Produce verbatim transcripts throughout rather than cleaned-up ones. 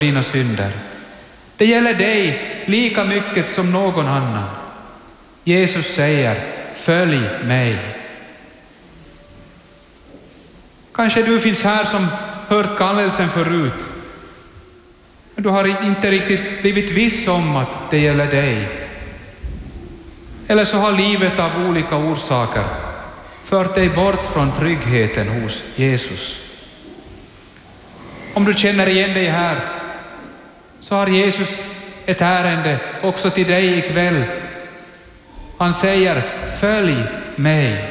dina synder. Det gäller dig lika mycket som någon annan. Jesus säger, följ mig. Kanske du finns här som hört kallelsen förut, men du har inte riktigt blivit viss om att det gäller dig. Eller så har livet av olika orsaker fört dig bort från tryggheten hos Jesus. Om du känner igen dig här, så har Jesus ett ärende också till dig ikväll. Han säger, följ mig.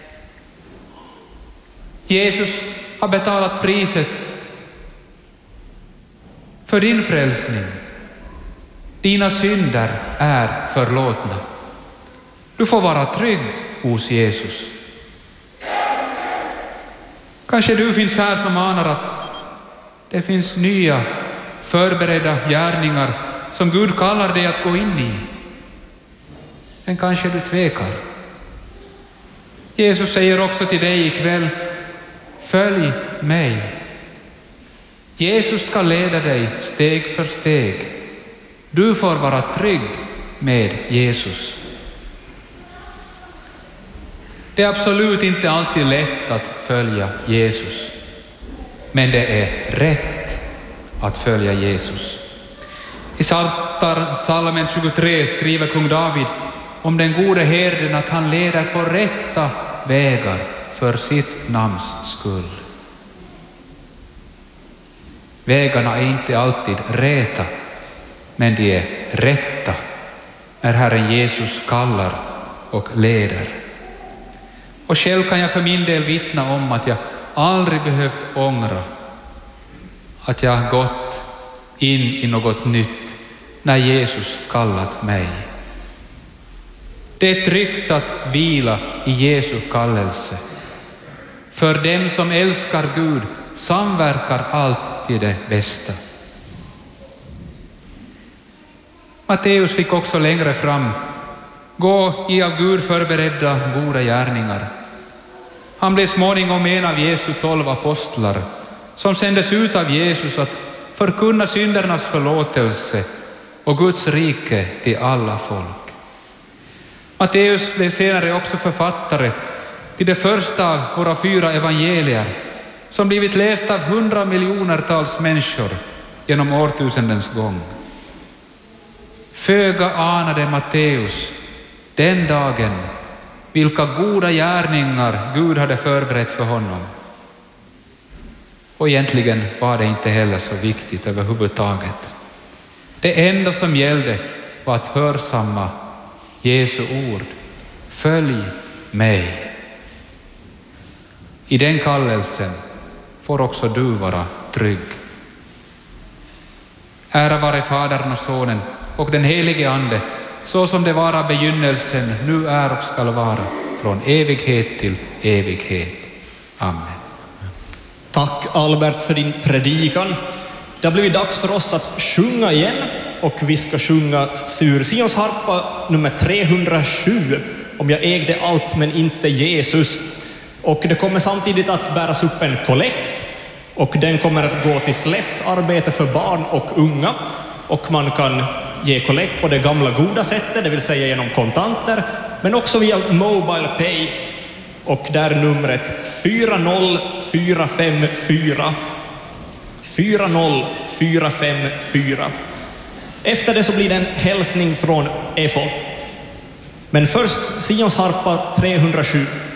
Jesus har betalat priset för din frälsning. Dina synder är förlåtna. Du får vara trygg hos Jesus. Kanske du finns här som anar att det finns nya förberedda gärningar som Gud kallar dig att gå in i. Men kanske du tvekar. Jesus säger också till dig ikväll, följ mig. Jesus ska leda dig steg för steg. Du får vara trygg med Jesus. Det är absolut inte alltid lätt att följa Jesus. Men det är rätt att följa Jesus. I Psalmen tjugotre skriver kung David om den gode herden att han leder på rätta vägar för sitt namns skull. Vägarna är inte alltid räta, men de är rätta när Herren Jesus kallar och leder. Och själv kan jag för min del vittna om att jag aldrig behövt ångra att jag gått in i något nytt när Jesus kallat mig. Det är tryggt att vila i Jesu kallelse. För dem som älskar Gud samverkar allt till det bästa. Matteus fick också längre fram gå i av Gud förberedda goda gärningar. Han blev småningom en av Jesu tolv apostlar som sändes ut av Jesus att förkunna syndernas förlåtelse och Guds rike till alla folk. Matteus blev senare också författare till det första av våra fyra evangelier som blivit läst av hundra miljonertals människor genom årtusendens gång. Föga anade Matteus den dagen vilka goda gärningar Gud hade förberett för honom. Och egentligen var det inte heller så viktigt överhuvudtaget. Det enda som gällde var att hörsamma Jesu ord. Följ mig. I den kallelsen får också du vara trygg. Ära vare Fadern och Sonen och den helige Ande, så som det var av begynnelsen, nu är och skall vara, från evighet till evighet. Amen. Tack Albert för din predikan. Det har blivit dags för oss att sjunga igen, och vi ska sjunga ur Sions harpa nummer trehundrasju, Om jag ägde allt men inte Jesus. Och det kommer samtidigt att bäras upp en kollekt, och den kommer att gå till släktsarbete för barn och unga, och man kan ge kollekt på det gamla goda sättet, det vill säga genom kontanter, men också via Mobile Pay, och där numret fyra noll fyra fem fyra fyra noll fyra fem fyra. Efter det så blir det en hälsning från E F O. Men först Sions harpa trehundrasju.